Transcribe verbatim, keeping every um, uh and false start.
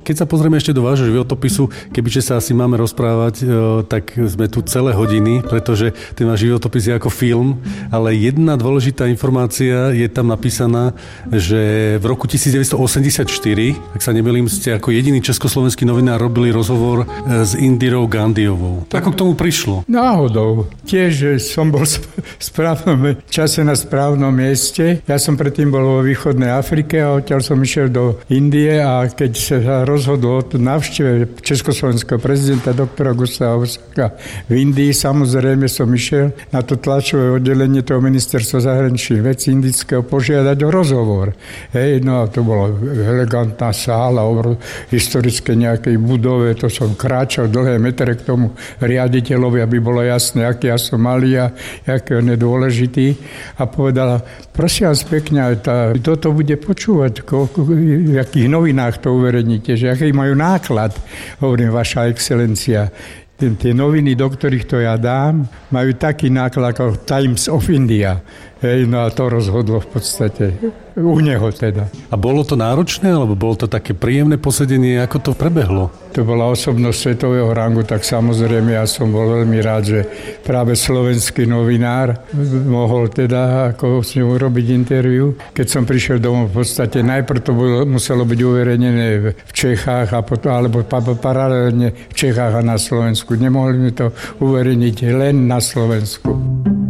Keď sa pozrieme ešte do vášho životopisu, kebyže sa asi máme rozprávať, tak sme tu celé hodiny, pretože ten váš životopis je ako film, ale jedna dôležitá informácia je tam napísaná, že v roku devätnásťstoosemdesiatštyri, ak sa nemýlim, ste ako jediný československý novinár robili rozhovor s Indírou Gandhiovou. Ako k tomu prišlo? Náhodou. Tiež som bol v správnom čase na správnom mieste. Ja som predtým bol vo východnej Afrike a odtiaľ som išiel do Indie a keď sa rozhodol o návšteve československého prezidenta doktora Gustáva Husáka v Indii, samozrejme som išiel na to tlačové oddelenie toho ministerstva zahraničných vecí indického požiadať o rozhovor. Hej, no a to bola elegantná sála, historické nejakej budove, to som kráčal dlhé metre k tomu riaditeľovi, aby bolo jasné, aký ja som malý a aký on je dôležitý. A povedala, prosím vás pekne, tá, toto bude počúvať, v akých novinách to uverejníte, že aký majú náklad, hovorím, vaša excelencia. Tie noviny, do ktorých to ja dám, majú taký náklad ako Times of India. Hej, no a to rozhodlo v podstate u neho teda. A bolo to náročné, alebo bolo to také príjemné posedenie? Ako to prebehlo? To bola osobnosť svetového rangu, tak samozrejme ja som bol veľmi rád, že práve slovenský novinár mohol teda ako s ňou urobiť interviu. Keď som prišiel domov, v podstate najprv to bolo, muselo byť uverejnené v Čechách, a potom, alebo paralelne v Čechách a na Slovensku. Nemohli mi to uverejniť len na Slovensku.